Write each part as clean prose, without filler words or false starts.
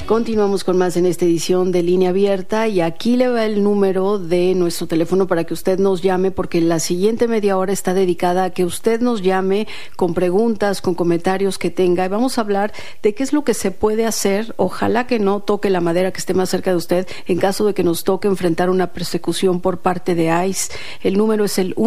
Continuamos con más en esta edición de Línea Abierta y aquí le va el número de nuestro teléfono para que usted nos llame, porque la siguiente media hora está dedicada a que usted nos llame con preguntas, con comentarios que tenga, y vamos a hablar de qué es lo que se puede hacer. Ojalá que no toque la madera que esté más cerca de usted en caso de que nos toque enfrentar una persecución por parte de ICE. El número es el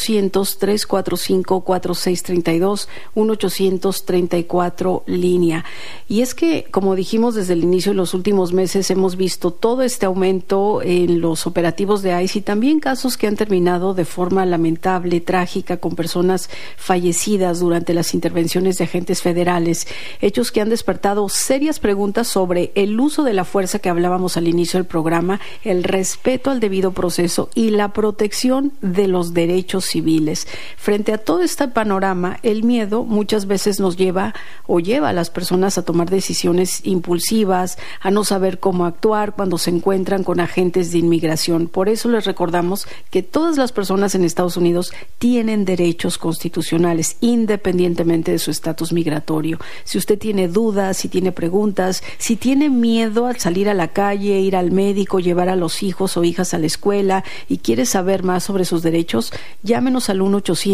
1-800-345-4632, 1-800-34-LÍNEA. Y es que, como dijimos desde el inicio, en los últimos meses hemos visto todo este aumento en los operativos de ICE y también casos que han terminado de forma lamentable, trágica, con personas fallecidas durante las intervenciones de agentes federales, hechos que han despertado serias preguntas sobre el uso de la fuerza que hablábamos al inicio del programa, el respeto al debido proceso y la protección de los derechos civiles. Frente a todo este panorama, el miedo muchas veces nos lleva a las personas a tomar decisiones impulsivas, a no saber cómo actuar cuando se encuentran con agentes de inmigración. Por eso les recordamos que todas las personas en Estados Unidos tienen derechos constitucionales, independientemente de su estatus migratorio. Si usted tiene dudas, si tiene preguntas, si tiene miedo al salir a la calle, ir al médico, llevar a los hijos o hijas a la escuela y quiere saber más sobre sus derechos, llámenos al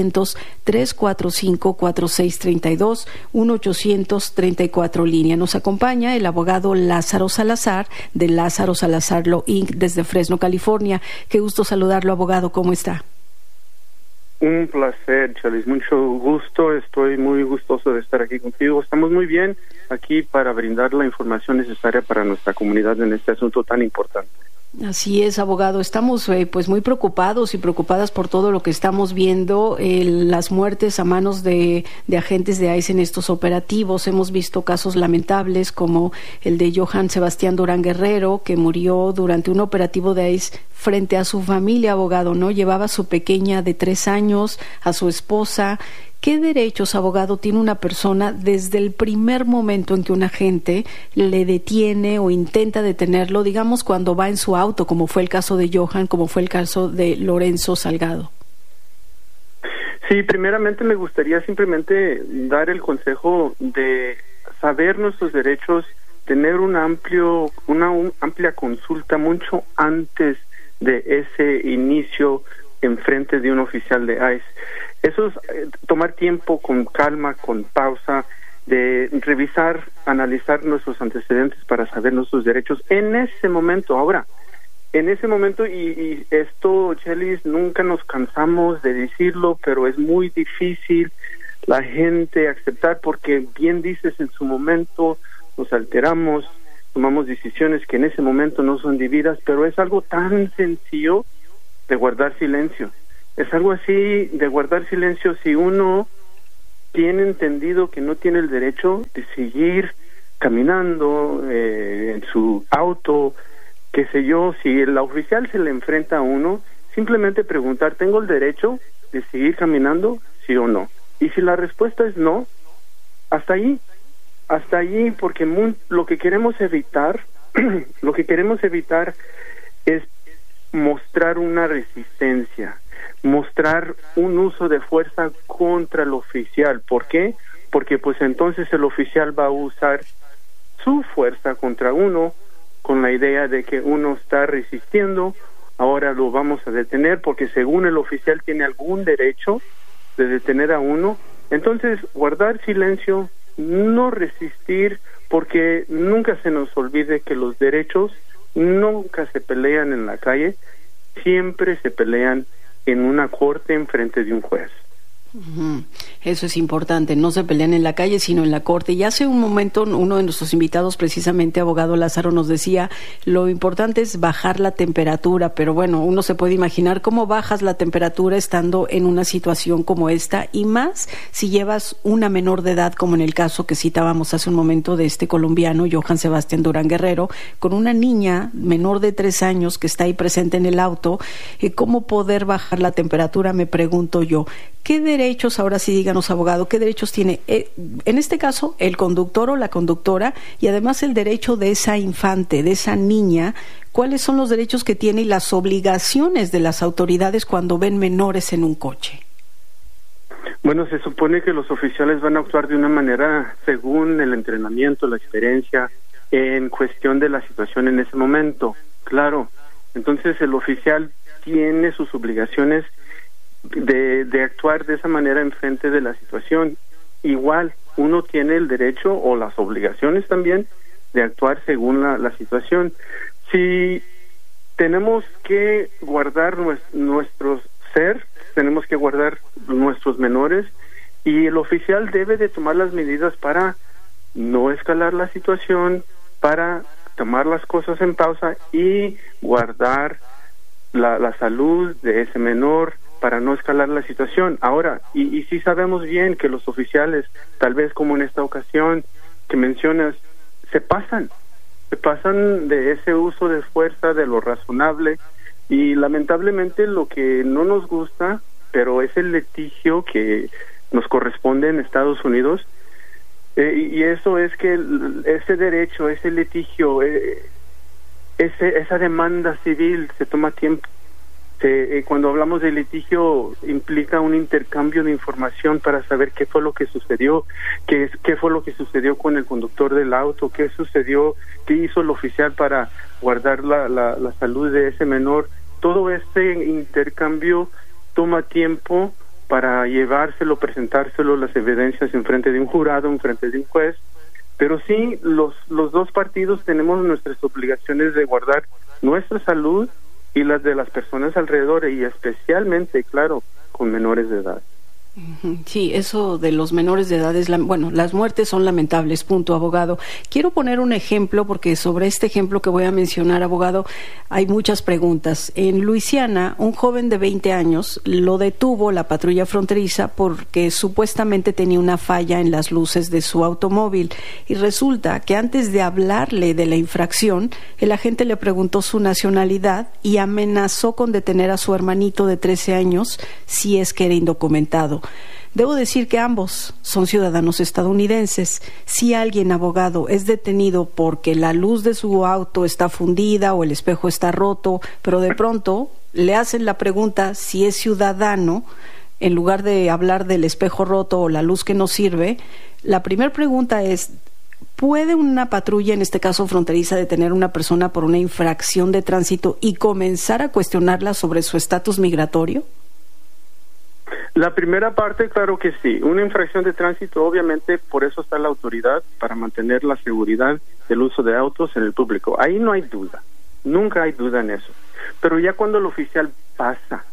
1-800-345-4632, 1-800-34-LÍNEA. Nos acompaña el abogado Lázaro Salazar, de Lázaro Salazar Law Inc., desde Fresno, California. Qué gusto saludarlo, abogado. ¿Cómo está? Un placer, Chalis. Mucho gusto. Estoy muy gustoso de estar aquí contigo. Estamos muy bien aquí para brindar la información necesaria para nuestra comunidad en este asunto tan importante. Así es, abogado. Estamos pues muy preocupados y preocupadas por todo lo que estamos viendo, las muertes a manos de agentes de ICE en estos operativos. Hemos visto casos lamentables como el de Johann Sebastián Durán Guerrero, que murió durante un operativo de ICE frente a su familia, abogado, ¿no? Llevaba a su pequeña de 3 años, a su esposa. ¿Qué derechos, abogado, tiene una persona desde el primer momento en que un agente le detiene o intenta detenerlo, digamos cuando va en su auto, como fue el caso de Johann, como fue el caso de Lorenzo Salgado? Sí, primeramente me gustaría simplemente dar el consejo de saber nuestros derechos, tener una amplia consulta mucho antes de ese inicio en frente de un oficial de ICE. Eso es tomar tiempo con calma, con pausa, de revisar, analizar nuestros antecedentes para saber nuestros derechos en ese momento. Ahora, en ese momento, y esto, Chelis, nunca nos cansamos de decirlo, pero es muy difícil la gente aceptar, porque bien dices, en su momento nos alteramos, tomamos decisiones que en ese momento no son debidas, pero es algo tan sencillo de guardar silencio. Es algo así de guardar silencio si uno tiene entendido que no tiene el derecho de seguir caminando en su auto, qué sé yo. Si el oficial se le enfrenta a uno, simplemente preguntar, ¿tengo el derecho de seguir caminando? ¿Sí o no? Y si la respuesta es no, hasta allí, porque lo que queremos evitar es mostrar una resistencia, mostrar un uso de fuerza contra el oficial. ¿Por qué? Porque pues entonces el oficial va a usar su fuerza contra uno con la idea de que uno está resistiendo, ahora lo vamos a detener porque según el oficial tiene algún derecho de detener a uno. Entonces, guardar silencio, no resistir, porque nunca se nos olvide que los derechos nunca se pelean en la calle, siempre se pelean en una corte en frente de un juez. Eso es importante, no se pelean en la calle sino en la corte. Y hace un momento uno de nuestros invitados, precisamente abogado Lázaro, nos decía lo importante es bajar la temperatura, pero bueno, uno se puede imaginar cómo bajas la temperatura estando en una situación como esta, y más si llevas una menor de edad, como en el caso que citábamos hace un momento de este colombiano Johann Sebastián Durán Guerrero, con una niña menor de 3 años que está ahí presente en el auto. ¿Cómo poder bajar la temperatura? Me pregunto yo. ¿Qué derechos, ahora sí díganos, abogado, qué derechos tiene, en este caso, el conductor o la conductora, y además el derecho de esa infante, de esa niña? ¿Cuáles son los derechos que tiene y las obligaciones de las autoridades cuando ven menores en un coche? Bueno, se supone que los oficiales van a actuar de una manera según el entrenamiento, la experiencia en cuestión de la situación en ese momento. Claro, entonces el oficial tiene sus obligaciones de actuar de esa manera en frente de la situación. Igual, uno tiene el derecho o las obligaciones también de actuar según la situación. Si tenemos que guardar nuestro ser, tenemos que guardar nuestros menores, y el oficial debe de tomar las medidas para no escalar la situación, para tomar las cosas en pausa y guardar la salud de ese menor para no escalar la situación. Ahora, y sí sabemos bien que los oficiales, tal vez como en esta ocasión que mencionas, se pasan de ese uso de fuerza, de lo razonable, y lamentablemente lo que no nos gusta, pero es el litigio que nos corresponde en Estados Unidos, y eso es que ese derecho, ese litigio, esa demanda civil se toma tiempo. Cuando hablamos de litigio implica un intercambio de información para saber qué fue lo que sucedió, qué fue lo que sucedió con el conductor del auto, qué sucedió, qué hizo el oficial para guardar la salud de ese menor. Todo este intercambio toma tiempo para llevárselo, presentárselo, las evidencias en frente de un jurado, en frente de un juez. Pero sí, los dos partidos tenemos nuestras obligaciones de guardar nuestra salud y las de las personas alrededor, y especialmente, claro, con menores de edad. Sí, eso de los menores de edad las muertes son lamentables, punto, abogado. Quiero poner un ejemplo, porque sobre este ejemplo que voy a mencionar, abogado, hay muchas preguntas. En Luisiana, un joven de 20 años lo detuvo la patrulla fronteriza porque supuestamente tenía una falla en las luces de su automóvil, y resulta que antes de hablarle de la infracción, el agente le preguntó su nacionalidad y amenazó con detener a su hermanito de 13 años si es que era indocumentado. Debo decir que ambos son ciudadanos estadounidenses. Si alguien, abogado, es detenido porque la luz de su auto está fundida o el espejo está roto, pero de pronto le hacen la pregunta si es ciudadano, en lugar de hablar del espejo roto o la luz que no sirve, la primera pregunta es: ¿puede una patrulla, en este caso fronteriza, detener a una persona por una infracción de tránsito y comenzar a cuestionarla sobre su estatus migratorio? La primera parte, claro que sí. Una infracción de tránsito, obviamente, por eso está la autoridad, para mantener la seguridad del uso de autos en el público. Ahí no hay duda, nunca hay duda en eso. Pero ya cuando el oficial pasa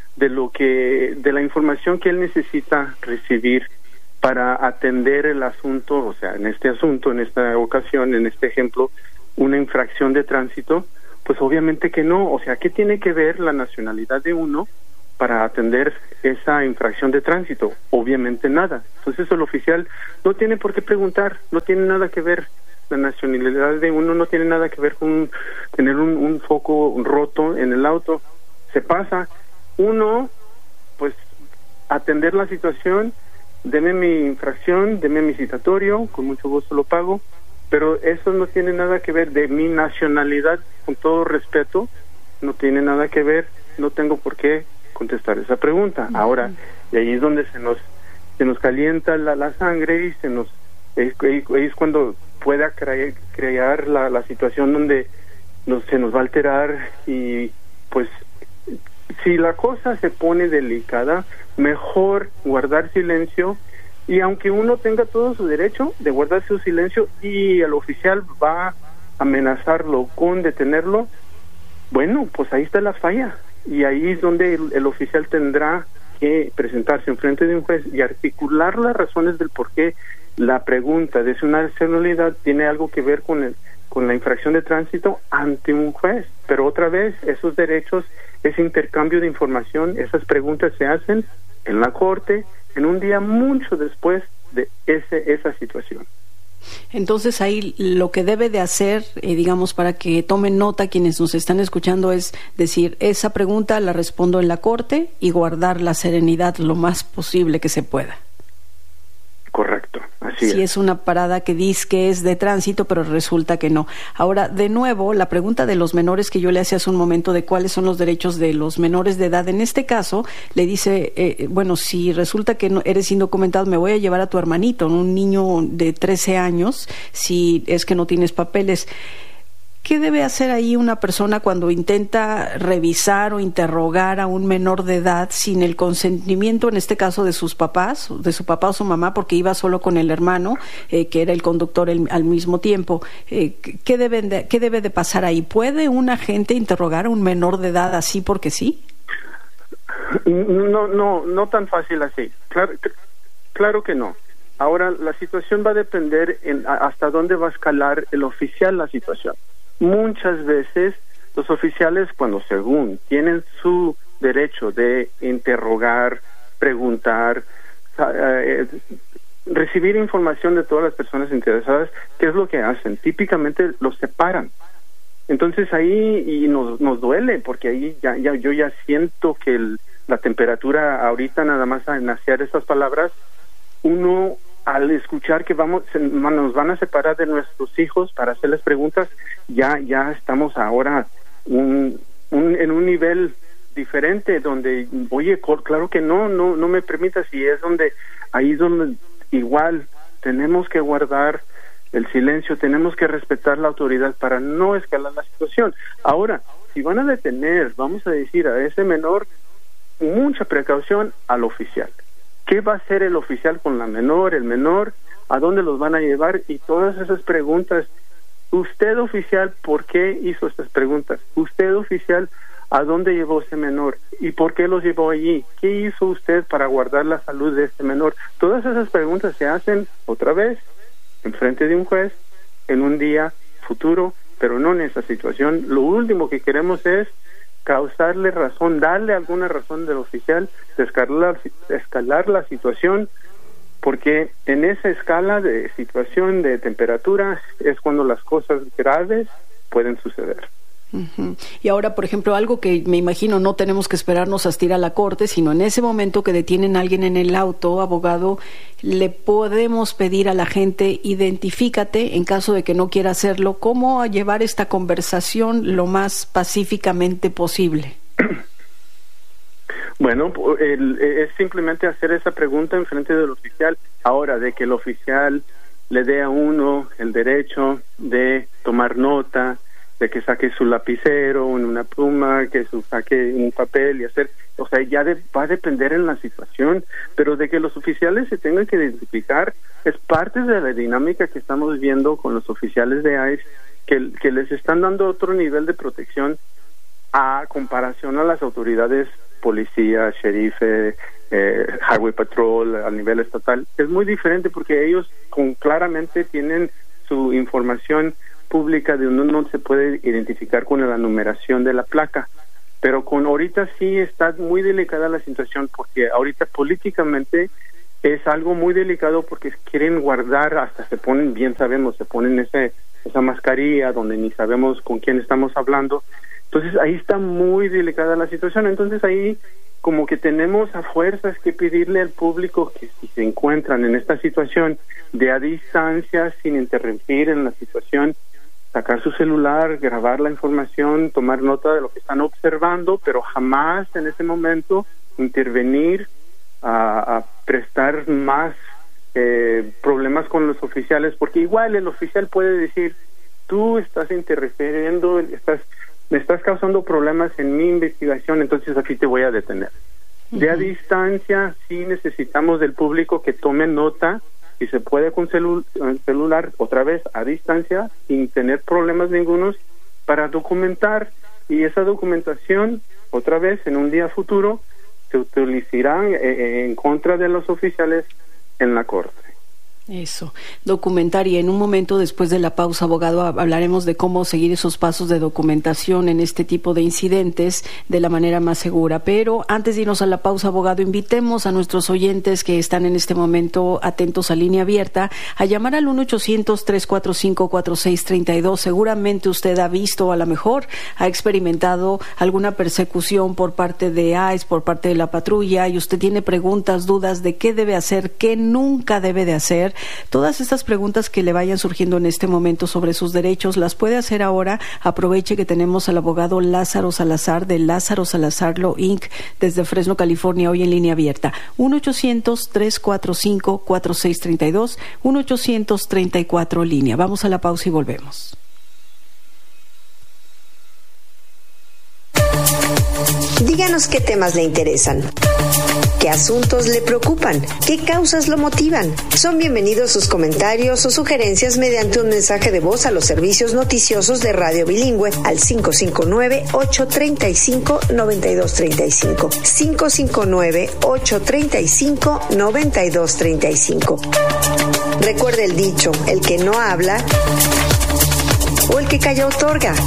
de la información que él necesita recibir para atender el asunto, o sea, en este asunto, en esta ocasión, en este ejemplo, una infracción de tránsito, pues obviamente que no. O sea, ¿qué tiene que ver la nacionalidad de uno para atender esa infracción de tránsito? Obviamente nada. Entonces el oficial no tiene por qué preguntar, no tiene nada que ver. La nacionalidad de uno no tiene nada que ver con tener un foco roto en el auto. Se pasa. Uno, pues, atender la situación, deme mi infracción, deme mi citatorio, con mucho gusto lo pago, pero eso no tiene nada que ver de mi nacionalidad, con todo respeto, no tiene nada que ver, no tengo por qué contestar esa pregunta. Ahora, y ahí es donde se nos calienta la sangre, y es cuando pueda crear la situación donde se nos va a alterar, y pues si la cosa se pone delicada, mejor guardar silencio, y aunque uno tenga todo su derecho de guardar su silencio y el oficial va a amenazarlo con detenerlo, bueno, pues ahí está la falla. Y ahí es donde el oficial tendrá que presentarse en frente de un juez y articular las razones del por qué la pregunta de su nacionalidad tiene algo que ver con la infracción de tránsito ante un juez. Pero otra vez, esos derechos, ese intercambio de información, esas preguntas se hacen en la corte en un día mucho después de esa situación. Entonces ahí lo que debe de hacer, digamos, para que tomen nota quienes nos están escuchando, es decir, esa pregunta la respondo en la corte y guardar la serenidad lo más posible que se pueda. Correcto, así si es una parada que dice que es de tránsito, pero resulta que no. Ahora, de nuevo, la pregunta de los menores que yo le hacía hace un momento de cuáles son los derechos de los menores de edad, en este caso, le dice, bueno, si resulta que no eres indocumentado, me voy a llevar a tu hermanito, un niño de 13 años, si es que no tienes papeles. ¿Qué debe hacer ahí una persona cuando intenta revisar o interrogar a un menor de edad sin el consentimiento, en este caso de sus papás, de su papá o su mamá, porque iba solo con el hermano, que era el conductor al mismo tiempo? ¿Qué debe de pasar ahí? ¿Puede un agente interrogar a un menor de edad así porque sí? No tan fácil así. Claro que no. Ahora, la situación va a depender hasta dónde va a escalar el oficial la situación. Muchas veces los oficiales, cuando según tienen su derecho de interrogar, preguntar, recibir información de todas las personas interesadas, ¿qué es lo que hacen? Típicamente los separan. Entonces ahí nos duele, porque ahí yo ya siento que la temperatura ahorita, nada más a enunciar esas palabras, uno al escuchar que nos van a separar de nuestros hijos para hacerles preguntas, ya estamos ahora en un nivel diferente donde, oye, claro que no me permitas, y es ahí es donde igual tenemos que guardar el silencio, tenemos que respetar la autoridad para no escalar la situación. Ahora, si van a detener, vamos a decir, a ese menor, mucha precaución al oficial. ¿Qué va a hacer el oficial con el menor? ¿A dónde los van a llevar? Y todas esas preguntas. Usted, oficial, ¿por qué hizo estas preguntas? Usted, oficial, ¿a dónde llevó ese menor? ¿Y por qué los llevó allí? ¿Qué hizo usted para guardar la salud de este menor? Todas esas preguntas se hacen otra vez en frente de un juez en un día futuro, pero no en esa situación. Lo último que queremos es causarle razón, darle alguna razón del oficial de escalar la situación, porque en esa escala de situación de temperatura es cuando las cosas graves pueden suceder. Uh-huh. Y ahora, por ejemplo, algo que me imagino no tenemos que esperarnos hasta ir a la corte, sino en ese momento que detienen a alguien en el auto, abogado, le podemos pedir a la gente, identifícate, en caso de que no quiera hacerlo, cómo llevar esta conversación lo más pacíficamente posible. Bueno, es simplemente hacer esa pregunta en frente del oficial. Ahora, de que el oficial le dé a uno el derecho de tomar nota, de que saque su lapicero, una pluma, que saque un papel y hacer, o sea, ya va a depender en la situación, pero de que los oficiales se tengan que identificar es parte de la dinámica que estamos viendo con los oficiales de ICE, que les están dando otro nivel de protección a comparación a las autoridades, policía, sheriff, highway patrol a nivel estatal. Es muy diferente porque ellos claramente tienen su información pública de uno no se puede identificar con la numeración de la placa, pero ahorita sí está muy delicada la situación, porque ahorita políticamente es algo muy delicado, porque quieren guardar, hasta se ponen esa mascarilla donde ni sabemos con quién estamos hablando. Entonces ahí está muy delicada la situación. Entonces ahí como que tenemos a fuerzas que pedirle al público que si se encuentran en esta situación de a distancia, sin interrumpir en la situación, sacar su celular, grabar la información, tomar nota de lo que están observando, pero jamás en ese momento intervenir a prestar más problemas con los oficiales, porque igual el oficial puede decir, tú estás interfiriendo, me estás causando problemas en mi investigación, entonces aquí te voy a detener. De a distancia sí necesitamos del público que tome nota, y se puede con celular, otra vez a distancia, sin tener problemas ningunos, para documentar, y esa documentación, otra vez en un día futuro, se utilizará en contra de los oficiales en la corte. Eso, documentar, y en un momento después de la pausa, abogado, hablaremos de cómo seguir esos pasos de documentación en este tipo de incidentes de la manera más segura. Pero antes de irnos a la pausa, abogado, invitemos a nuestros oyentes que están en este momento atentos a Línea Abierta a llamar al 1-800-345-4632. Seguramente usted ha visto, o a lo mejor ha experimentado alguna persecución por parte de ICE, por parte de la patrulla, y usted tiene preguntas, dudas de qué debe hacer, qué nunca debe de hacer. Todas estas preguntas que le vayan surgiendo en este momento sobre sus derechos, las puede hacer ahora. Aproveche que tenemos al abogado Lázaro Salazar de Lázaro Salazar Law Inc. desde Fresno, California, hoy en línea abierta. 1-800-345-4632, 1-800-34 línea. Vamos a la pausa y volvemos. Díganos qué temas le interesan, qué asuntos le preocupan, qué causas lo motivan. Son bienvenidos sus comentarios o sugerencias mediante un mensaje de voz a los servicios noticiosos de Radio Bilingüe al 559-835-9235. 559-835-9235. Recuerde el dicho, el que no habla o el que calla otorga.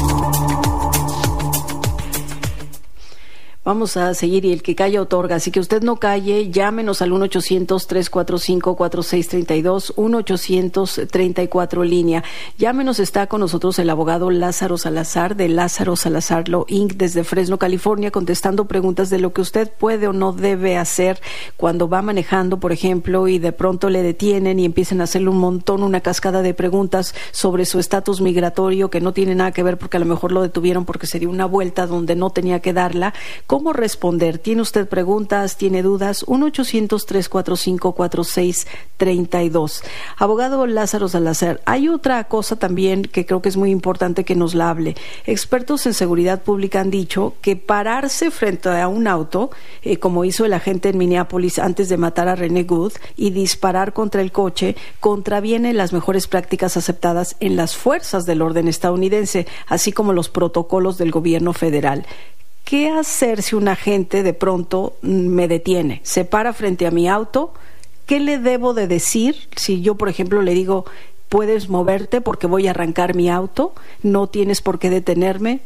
Vamos a seguir y el que calla otorga, así que usted no calle, llámenos al 1-800-345-4632, 1-800-34 línea. Llámenos, está con nosotros el abogado Lázaro Salazar de Lázaro Salazar Law Inc. desde Fresno, California, contestando preguntas de lo que usted puede o no debe hacer cuando va manejando, por ejemplo, y de pronto le detienen y empiezan a hacerle una cascada de preguntas sobre su estatus migratorio que no tiene nada que ver porque a lo mejor lo detuvieron porque se dio una vuelta donde no tenía que darla. ¿Cómo responder? ¿Tiene usted preguntas? ¿Tiene dudas? 1-800-345-4632. Abogado Lázaro Salazar, hay otra cosa también que creo que es muy importante que nos la hable. Expertos en seguridad pública han dicho que pararse frente a un auto, como hizo el agente en Minneapolis antes de matar a René Good, y disparar contra el coche, contraviene las mejores prácticas aceptadas en las fuerzas del orden estadounidense, así como los protocolos del gobierno federal. ¿Qué hacer si un agente de pronto me detiene? Se para frente a mi auto. ¿Qué le debo de decir si yo, por ejemplo, le digo, puedes moverte porque voy a arrancar mi auto? No tienes por qué detenerme.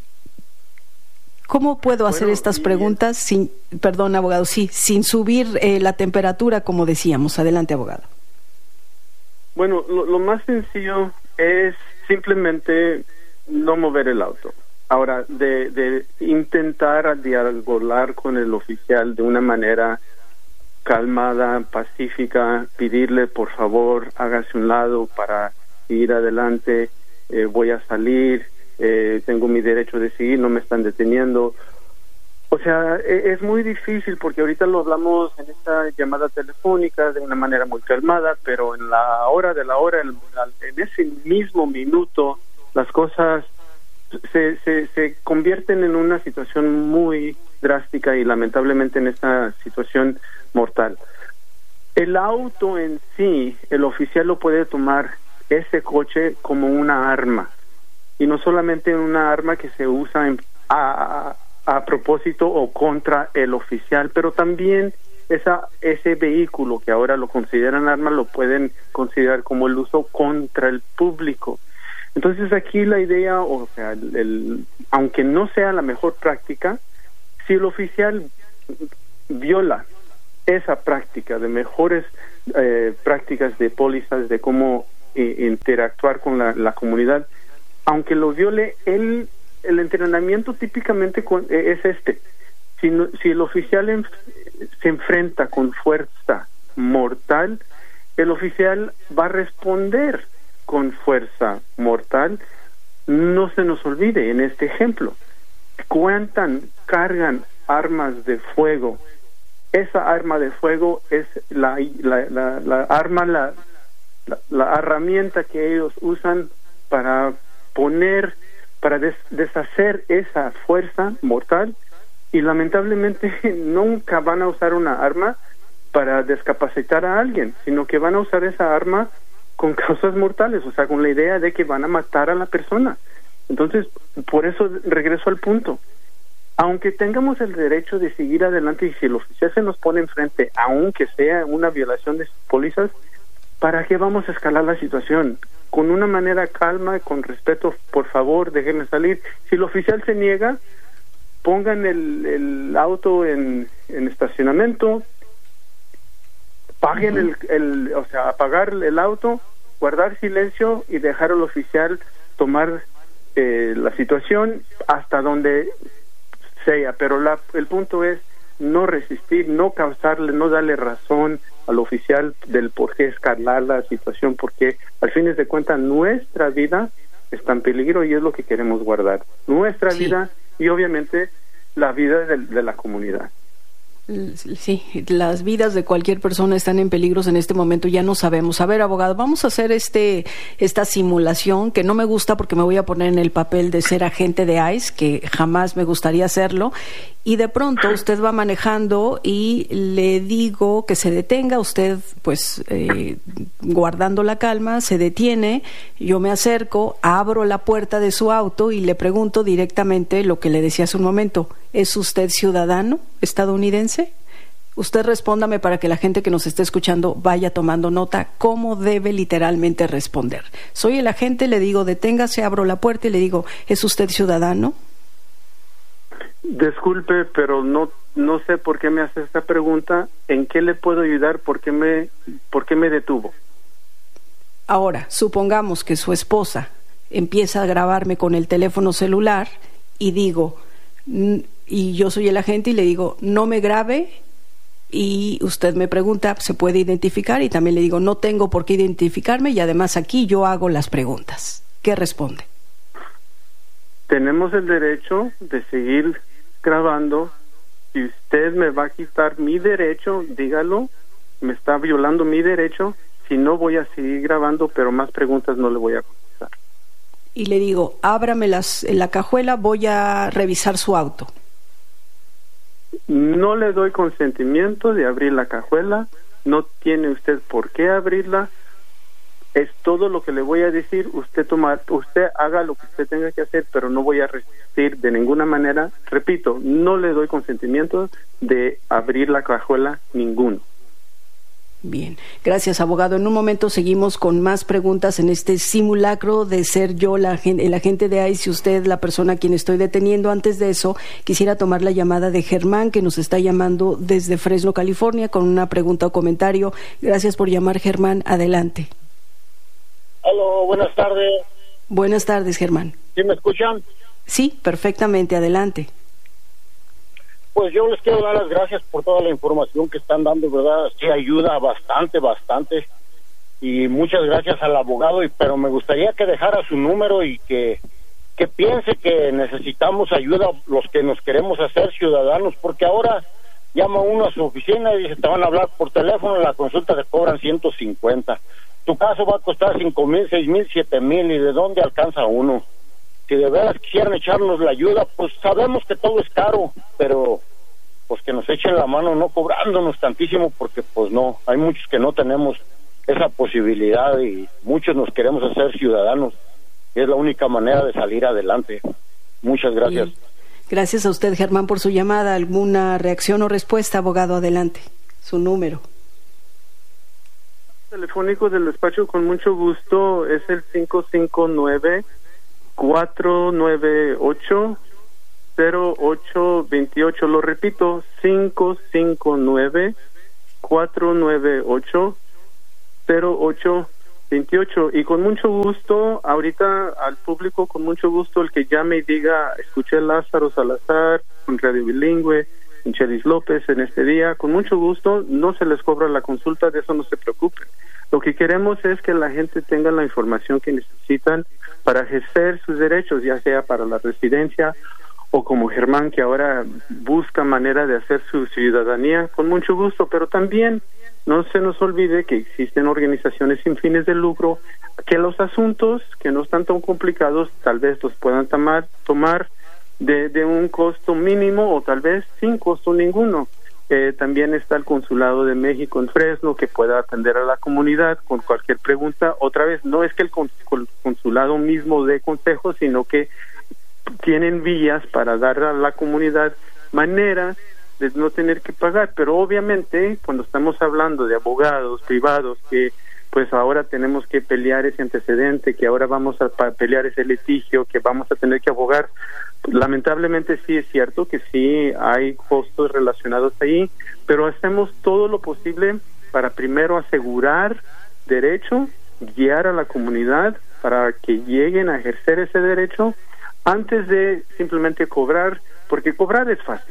¿Cómo puedo hacer estas preguntas sin subir la temperatura, como decíamos? Adelante, abogado. Bueno, lo más sencillo es simplemente no mover el auto. Ahora, de intentar dialogar con el oficial de una manera calmada, pacífica, pedirle, por favor, hágase un lado para ir adelante, voy a salir, tengo mi derecho de seguir, no me están deteniendo. O sea, es muy difícil porque ahorita lo hablamos en esta llamada telefónica de una manera muy calmada, pero en la hora de la hora, en ese mismo minuto, las cosas se convierten en una situación muy drástica y lamentablemente en esta situación mortal. El auto en sí, el oficial lo puede tomar ese coche como una arma, y no solamente una arma que se usa a propósito o contra el oficial, pero también ese vehículo que ahora lo consideran arma lo pueden considerar como el uso contra el público. Entonces aquí la idea, o sea, aunque no sea la mejor práctica, si el oficial viola esa práctica de mejores prácticas de pólizas, de cómo interactuar con la comunidad, aunque lo viole, el entrenamiento típicamente es si el oficial se enfrenta con fuerza mortal, el oficial va a responder con fuerza mortal. No se nos olvide en este ejemplo, cargan armas de fuego. Esa arma de fuego es la arma, la herramienta que ellos usan para deshacer esa fuerza mortal, y lamentablemente nunca van a usar una arma para discapacitar a alguien, sino que van a usar esa arma con causas mortales, o sea, con la idea de que van a matar a la persona. Entonces, por eso regreso al punto. Aunque tengamos el derecho de seguir adelante, y si el oficial se nos pone enfrente, aunque sea una violación de pólizas, ¿para qué vamos a escalar la situación? Con una manera calma, con respeto, por favor, déjenme salir. Si el oficial se niega, pongan el auto en estacionamiento, paguen apagar el auto, guardar silencio y dejar al oficial tomar la situación hasta donde sea. Pero el punto es no resistir, no causarle, no darle razón al oficial del por qué escalar la situación, porque al fin de cuentas nuestra vida está en peligro y es lo que queremos guardar, nuestra vida y obviamente la vida de la comunidad. Sí, las vidas de cualquier persona están en peligro en este momento, ya no sabemos. A ver, abogado, vamos a hacer esta simulación, que no me gusta porque me voy a poner en el papel de ser agente de ICE, que jamás me gustaría hacerlo, y de pronto usted va manejando y le digo que se detenga, usted pues guardando la calma, se detiene, yo me acerco, abro la puerta de su auto y le pregunto directamente lo que le decía hace un momento, ¿es usted ciudadano estadounidense? Usted respóndame para que la gente que nos esté escuchando vaya tomando nota cómo debe literalmente responder. Soy el agente, le digo, deténgase, abro la puerta y le digo, ¿es usted ciudadano? Disculpe, pero no sé por qué me hace esta pregunta. ¿En qué le puedo ayudar? ¿Por qué me detuvo? Ahora, supongamos que su esposa empieza a grabarme con el teléfono celular y digo, y yo soy el agente y le digo, no me grabe, y usted me pregunta, ¿se puede identificar? Y también le digo, no tengo por qué identificarme y además aquí yo hago las preguntas. ¿Qué responde? Tenemos el derecho de seguir grabando. Si usted me va a quitar mi derecho, dígalo, me está violando mi derecho. Si no, voy a seguir grabando, pero más preguntas no le voy a contestar. Y le digo, ábrame la cajuela, voy a revisar su auto. No le doy consentimiento de abrir la cajuela, no tiene usted por qué abrirla, es todo lo que le voy a decir, usted haga lo que usted tenga que hacer, pero no voy a resistir de ninguna manera, repito, no le doy consentimiento de abrir la cajuela ninguno. Bien, gracias, abogado. En un momento seguimos con más preguntas en este simulacro de ser yo el agente de ICE y usted la persona a quien estoy deteniendo. Antes de eso, quisiera tomar la llamada de Germán, que nos está llamando desde Fresno, California, con una pregunta o comentario. Gracias por llamar, Germán. Adelante. Aló, buenas tardes. Buenas tardes, Germán. ¿Sí me escuchan? Sí, perfectamente. Adelante. Pues yo les quiero dar las gracias por toda la información que están dando, ¿verdad? Sí ayuda bastante. Y muchas gracias al abogado, pero me gustaría que dejara su número y que piense que necesitamos ayuda los que nos queremos hacer ciudadanos, porque ahora llama uno a su oficina y dice, te van a hablar por teléfono, en la consulta te cobran 150. Tu caso va a costar 5,000, 6,000, 7,000, ¿y de dónde alcanza uno? Si de veras quisieran echarnos la ayuda, pues sabemos que todo es caro, pero pues que nos echen la mano no cobrándonos tantísimo, porque pues no, hay muchos que no tenemos esa posibilidad y muchos nos queremos hacer ciudadanos. Es la única manera de salir adelante. Muchas gracias. Bien. Gracias a usted, Germán, por su llamada. ¿Alguna reacción o respuesta, abogado? Adelante. Su número. Telefónico del despacho, con mucho gusto, es el 559-498-0828. Lo repito, 559-498-0828. Y con mucho gusto, ahorita al público, con mucho gusto, el que llame y diga, escuché a Lázaro Salazar en Radio Bilingüe, en Chelis López en este día, con mucho gusto, no se les cobra la consulta, de eso no se preocupen. Lo que queremos es que la gente tenga la información que necesitan para ejercer sus derechos, ya sea para la residencia o como Germán, que ahora busca manera de hacer su ciudadanía, con mucho gusto, pero también no se nos olvide que existen organizaciones sin fines de lucro, que los asuntos que no están tan complicados tal vez los puedan tomar de un costo mínimo o tal vez sin costo ninguno. También está el Consulado de México en Fresno, que pueda atender a la comunidad con cualquier pregunta. Otra vez, no es que el consulado mismo dé consejos, sino que tienen vías para dar a la comunidad manera de no tener que pagar. Pero obviamente, cuando estamos hablando de abogados privados, que pues ahora tenemos que pelear ese antecedente, que ahora vamos a pelear ese litigio, que vamos a tener que abogar, lamentablemente sí es cierto que sí hay costos relacionados ahí, pero hacemos todo lo posible para primero asegurar derecho, guiar a la comunidad para que lleguen a ejercer ese derecho antes de simplemente cobrar, porque cobrar es fácil.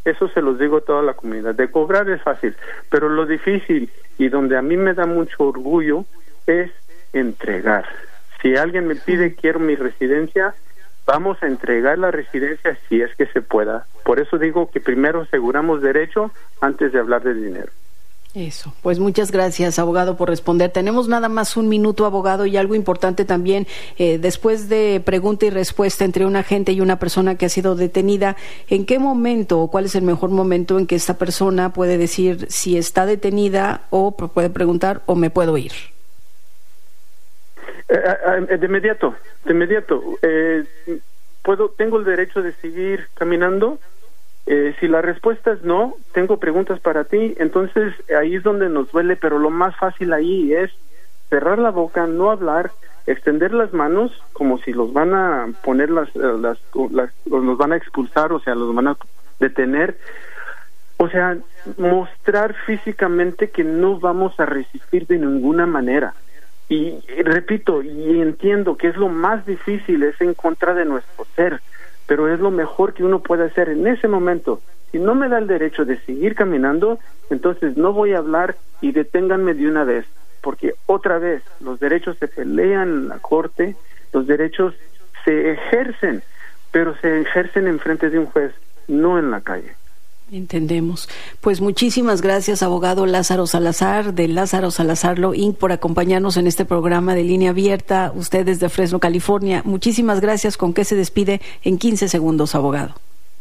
eso se los digo a toda la comunidad. De cobrar es fácil, pero lo difícil y donde a mí me da mucho orgullo es entregar. Si alguien me pide quiero mi residencia, vamos a entregar la residencia si es que se pueda. Por eso digo que primero aseguramos derecho antes de hablar de dinero. Eso, pues muchas gracias, abogado, por responder. Tenemos nada más un minuto, abogado, y algo importante también, después de pregunta y respuesta entre un agente y una persona que ha sido detenida, ¿en qué momento o cuál es el mejor momento en que esta persona puede decir si está detenida o puede preguntar o me puedo ir? De inmediato. ¿Tengo el derecho de seguir caminando? Si la respuesta es no, tengo preguntas para ti. Entonces ahí es donde nos duele, pero lo más fácil ahí es cerrar la boca, no hablar, extender las manos como si los van a poner los van a expulsar, o sea, los van a detener. O sea, mostrar físicamente que no vamos a resistir de ninguna manera. Y repito, y entiendo que es lo más difícil, es en contra de nuestro ser, pero es lo mejor que uno puede hacer en ese momento. Si no me da el derecho de seguir caminando, entonces no voy a hablar y deténganme de una vez, porque otra vez los derechos se pelean en la corte, los derechos se ejercen, pero se ejercen en frente de un juez, no en la calle. Entendemos. Pues muchísimas gracias, abogado Lázaro Salazar, de Lázaro Salazar Law Inc., por acompañarnos en este programa de Línea Abierta, ustedes de Fresno, California. Muchísimas gracias. ¿Con qué se despide en 15 segundos, abogado?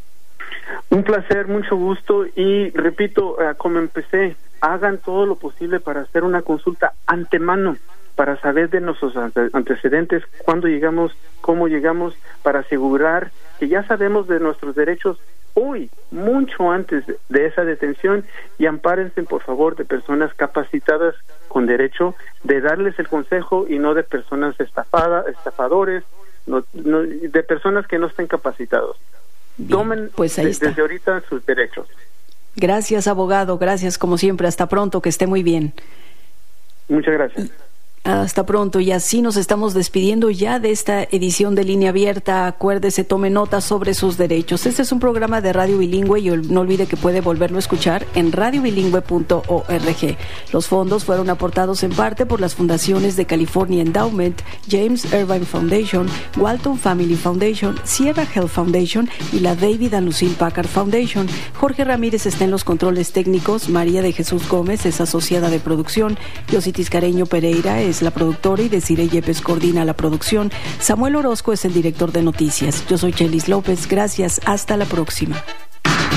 Un placer, mucho gusto, y repito, como empecé, hagan todo lo posible para hacer una consulta antemano, para saber de nuestros antecedentes, cuándo llegamos, cómo llegamos, para asegurar que ya sabemos de nuestros derechos hoy, mucho antes de esa detención, y ampárense por favor de personas capacitadas con derecho, de darles el consejo y no de personas estafadores, de personas que no estén capacitados. Bien, tomen pues desde ahorita sus derechos. Gracias, abogado, gracias como siempre, hasta pronto, que esté muy bien. Muchas gracias. Hasta pronto, y así nos estamos despidiendo ya de esta edición de Línea Abierta. Acuérdese, tome nota sobre sus derechos. Este es un programa de radio bilingüe y no olvide que puede volverlo a escuchar en radiobilingüe.org. Los fondos fueron aportados en parte por las fundaciones de California Endowment, James Irvine Foundation, Walton Family Foundation, Sierra Health Foundation y la David and Lucille Packard Foundation. Jorge Ramírez está en los controles técnicos, María de Jesús Gómez es asociada de producción, Yositis Careño Pereira es la productora y Desiree Yepes coordina la producción. Samuel Orozco es el director de noticias. Yo soy Chelis López. Gracias. Hasta la próxima.